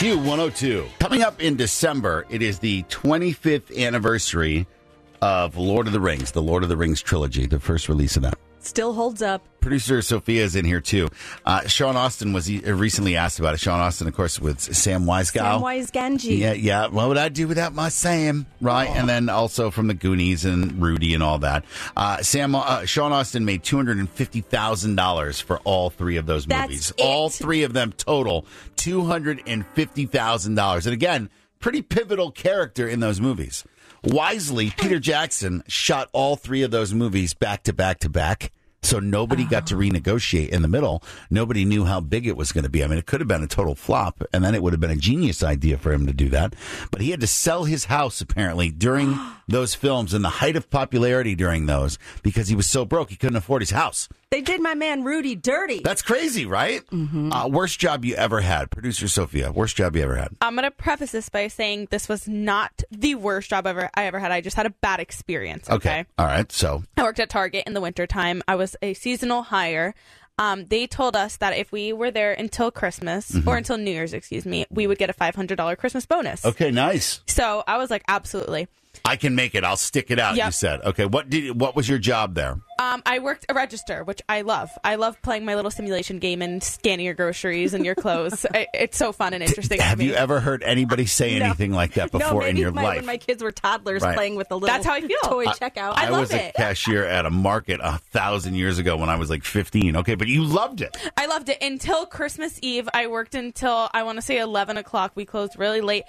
Q102. Coming up in December, it is the 25th anniversary of Lord of the Rings, the Lord of the Rings trilogy, the first release of that. Still holds up. Producer Sophia is in here, too. Sean Austin was recently asked about it. Sean Austin, of course, with Sam Weisgau. Sam Weisganji. Yeah. What would I do without my Sam? Right? And then also from the Goonies and Rudy and all that. Sean Austin made $250,000 for all three of those movies. All three of them total, $250,000. And again, pretty pivotal character in those movies. Wisely, Peter Jackson shot all three of those movies back to back to back. So nobody got to renegotiate in the middle. Nobody knew how big it was going to be. I mean, it could have been a total flop, and then it would have been a genius idea for him to do that. But he had to sell his house, apparently, during those films and the height of popularity during those because he was so broke he couldn't afford his house. They did my man Rudy dirty. That's crazy, right? Mm-hmm. Worst job you ever had. Producer Sophia, worst job you ever had. I'm going to preface this by saying this was not the worst job I ever had. I just had a bad experience. Okay. All right. So I worked at Target in the wintertime. I was a seasonal hire. They told us that if we were there until Christmas, or until New Year's, we would get a $500 Christmas bonus. Okay, nice. So I was like, absolutely. I can make it. I'll stick it out, You said. Okay, what was your job there? I worked a register, which I love. I love playing my little simulation game and scanning your groceries and your clothes. It's so fun and interesting. Have you ever heard anybody say anything like that before in your life? When my kids were toddlers playing with the little That's how I feel. Toy checkout. I was a cashier at a market 1,000 years ago when I was like 15. Okay, but you loved it. I loved it until Christmas Eve. I worked until, I want to say 11 o'clock. We closed really late.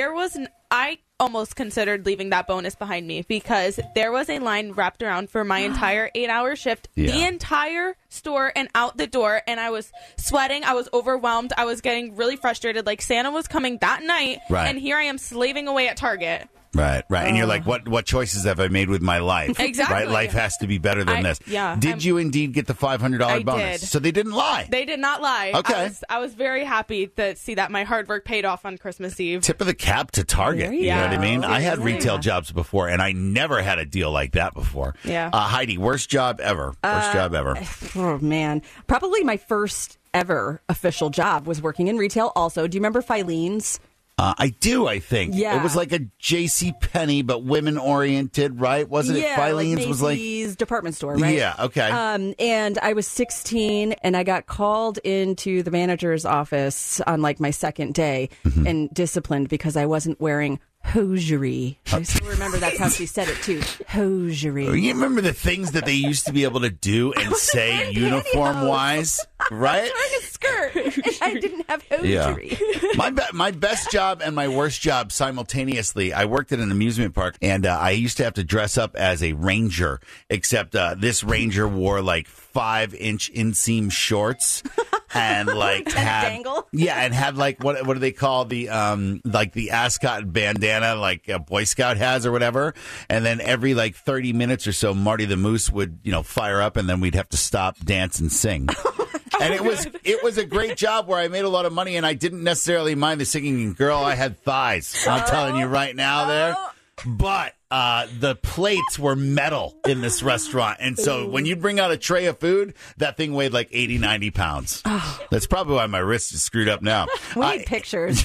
I almost considered leaving that bonus behind me because there was a line wrapped around for my entire 8-hour shift, the entire store and out the door, and I was sweating. I was overwhelmed. I was getting really frustrated. Like Santa was coming that night, and here I am slaving away at Target. Right. And you're like, what choices have I made with my life? Exactly. Right? Life has to be better than this. Yeah. Did you indeed get the $500 bonus? Did. So they didn't lie. They did not lie. Okay. I was very happy to see that my hard work paid off on Christmas Eve. Tip of the cap to Target. You know what I mean? I had retail jobs before, and I never had a deal like that before. Yeah. Heidi, worst job ever. Worst job ever. Oh, man. Probably my first ever official job was working in retail also. Do you remember Filene's? I do, I think. Yeah. It was like a J.C. Penney, but women-oriented, right? Wasn't it? Filene's was like Macy's department store, right? Yeah, okay. And I was 16, and I got called into the manager's office on like my second day and disciplined because I wasn't wearing hosiery. I still remember that's how she said it too. Hosiery. You remember the things that they used to be able to do and say uniform-wise, right? I was wearing a skirt, and I didn't have hosiery. Yeah. My best job and my worst job simultaneously. I worked at an amusement park, and I used to have to dress up as a ranger, except this ranger wore like 5-inch inseam shorts. And like had like what do they call the like the ascot bandana like a Boy Scout has or whatever, and then every like 30 minutes or so Marty the Moose would fire up, and then we'd have to stop, dance, and sing. And it was a great job where I made a lot of money, and I didn't necessarily mind the singing. And girl, I had thighs. I'm telling you right now there. But the plates were metal in this restaurant. And so when you bring out a tray of food, that thing weighed like 80, 90 pounds. That's probably why my wrist is screwed up now. We need pictures.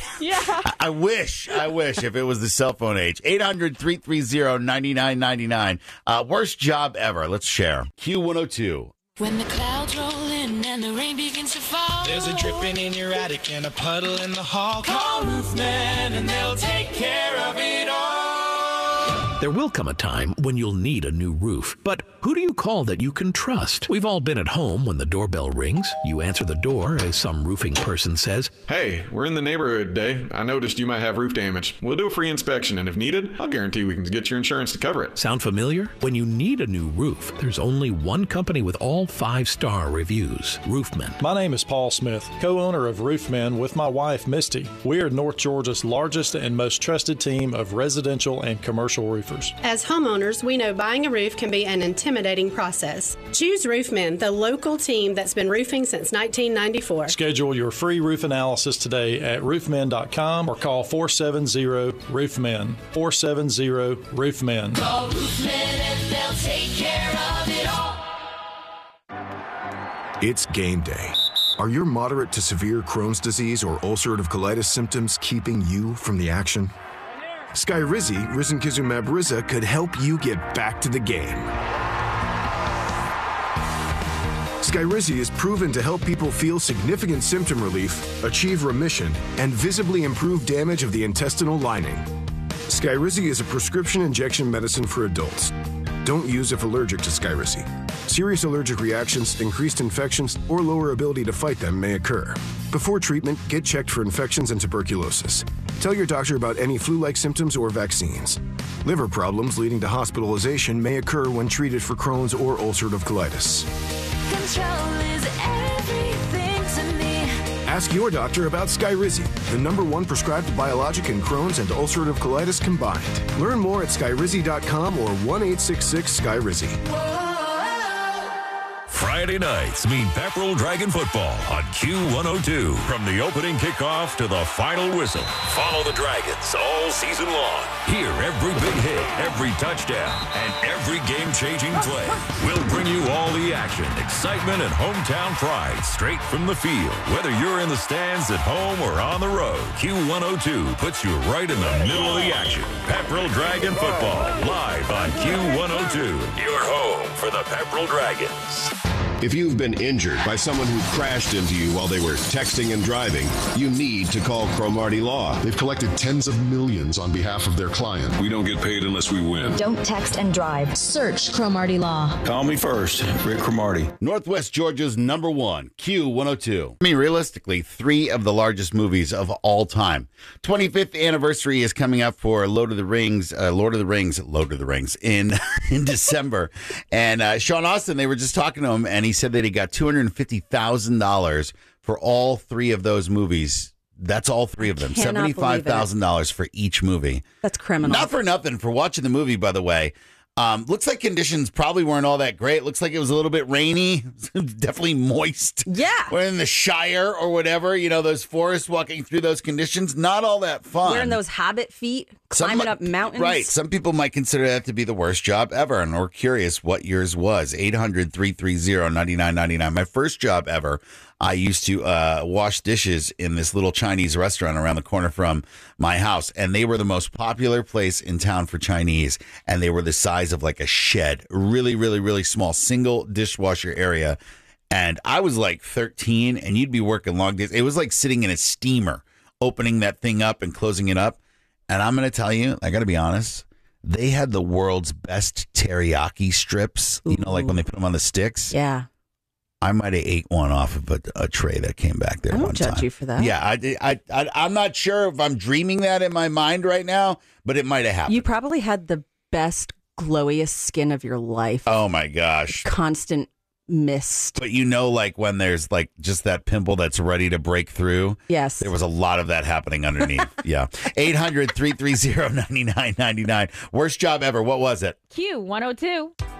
I wish if it was the cell phone age. 800-330-9999. Worst job ever. Let's share. Q102. When the clouds roll in and the rain begins to fall, there's a dripping in your attic and a puddle in the hall. Call Roofman and they'll take care of it all. There will come a time when you'll need a new roof, but who do you call that you can trust? We've all been at home when the doorbell rings. You answer the door as some roofing person says, "Hey, we're in the neighborhood today. I noticed you might have roof damage. We'll do a free inspection, and if needed, I'll guarantee we can get your insurance to cover it." Sound familiar? When you need a new roof, there's only one company with all 5-star reviews, Roofman. My name is Paul Smith, co-owner of Roofman with my wife, Misty. We are North Georgia's largest and most trusted team of residential and commercial roofers. As homeowners, we know buying a roof can be an intimidating process. Choose Roofman, the local team that's been roofing since 1994. Schedule your free roof analysis today at roofman.com or call 470-ROOFMAN. 470-ROOFMAN. Call Roofman and they'll take care of it all. It's game day. Are your moderate to severe Crohn's disease or ulcerative colitis symptoms keeping you from the action? Skyrizi, risankizumab Riza, could help you get back to the game. Skyrizi is proven to help people feel significant symptom relief, achieve remission, and visibly improve damage of the intestinal lining. Skyrizi is a prescription injection medicine for adults. Don't use if allergic to Skyrizi. Serious allergic reactions, increased infections, or lower ability to fight them may occur. Before treatment, get checked for infections and tuberculosis. Tell your doctor about any flu-like symptoms or vaccines. Liver problems leading to hospitalization may occur when treated for Crohn's or ulcerative colitis. Control is everything to me. Ask your doctor about Skyrizi, the #1 prescribed biologic in Crohn's and ulcerative colitis combined. Learn more at skyrizi.com or 1-866-SKYRIZI. Friday nights mean Pepperell Dragon football on Q102. From the opening kickoff to the final whistle, follow the Dragons all season long. Hear every big hit, every touchdown, and every game-changing play. We'll bring you all the action, excitement, and hometown pride straight from the field. Whether you're in the stands at home or on the road, Q102 puts you right in the middle of the action. Pepperell Dragon football, live on Q102. Your home for the Pepperell Dragons. If you've been injured by someone who crashed into you while they were texting and driving, you need to call Cromartie Law. They've collected tens of millions on behalf of their client. We don't get paid unless we win. Don't text and drive. Search Cromartie Law. Call me first, Rick Cromartie. Northwest Georgia's #1, Q102. I mean, realistically, 3 of the largest movies of all time. 25th anniversary is coming up for Lord of the Rings in December. And Sean Austin, they were just talking to him, and he said that he got $250,000 for all 3 of those movies. That's all 3 of them. $75,000 for each movie. That's criminal. Not for nothing for watching the movie, by the way. Looks like conditions probably weren't all that great. Looks like it was a little bit rainy. Definitely moist. Yeah. We're in the Shire or whatever. You know, those forests, walking through those conditions. Not all that fun. Wearing those hobbit feet, climbing up mountains. Right. Some people might consider that to be the worst job ever. And we're curious what yours was. 800-330-9999. My first job ever, I used to wash dishes in this little Chinese restaurant around the corner from my house. And they were the most popular place in town for Chinese. And they were the size of like a shed. Really, really, really small. Single dishwasher area. And I was like 13, and you'd be working long days. It was like sitting in a steamer, opening that thing up and closing it up. And I'm going to tell you, I got to be honest, they had the world's best teriyaki strips. You know, like when they put them on the sticks. Yeah. I might have ate one off of a tray that came back there. I don't one judge time. you for that. Yeah, I'm not sure if I'm dreaming that in my mind right now, but it might have happened. You probably had the best, glowiest skin of your life. Oh my gosh. Constant mist. But you know, like when there's like just that pimple that's ready to break through. Yes. There was a lot of that happening underneath. Yeah. 800-330-9999. Worst job ever. What was it? Q102.